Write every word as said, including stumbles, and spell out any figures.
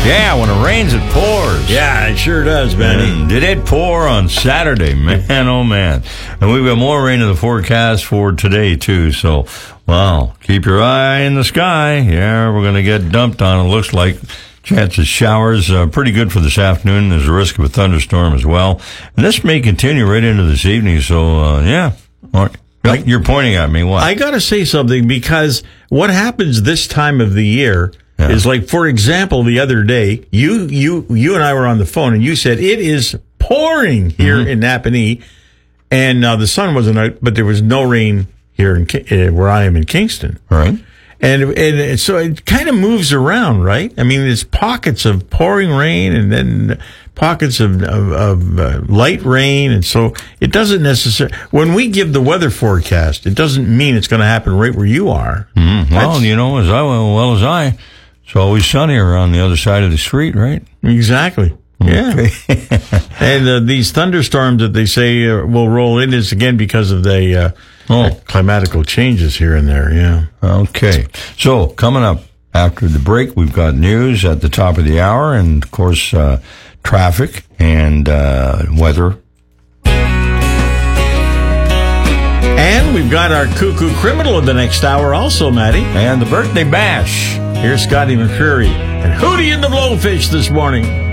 Yeah, when it rains, it pours. Yeah, it sure does, Benny. And did it pour on Saturday? Man, oh, man. And we've got more rain in the forecast for today, too. So, wow, keep your eye in the sky. Yeah, we're going to get dumped on, it looks like. Chance of showers, uh, pretty good for this afternoon. There's a risk of a thunderstorm as well. And this may continue right into this evening. So, uh, yeah. Like you're pointing at me. What? I got to say something, because what happens this time of the year yeah. is like, for example, the other day, you you you and I were on the phone, and you said it is pouring here mm-hmm. in Napanee, and uh, the sun wasn't out, but there was no rain here in uh, where I am in Kingston. All right. And, and so it kind of moves around, right? I mean, there's pockets of pouring rain and then pockets of, of, of uh, light rain. And so it doesn't necessarily, when we give the weather forecast, it doesn't mean it's going to happen right where you are. Mm-hmm. Well, you know, as I, well as I, it's always sunnier on the other side of the street, right? Exactly. Yeah. Okay. And uh, these thunderstorms that they say uh, will roll in is, again, because of the uh, oh. climatical changes here and there, yeah. Okay. So, coming up after the break, we've got news at the top of the hour and, of course, uh, traffic and uh, weather. And we've got our cuckoo criminal of the next hour also, Matty. And the birthday bash. Here's Scotty McCreery and Hootie and the Blowfish this morning.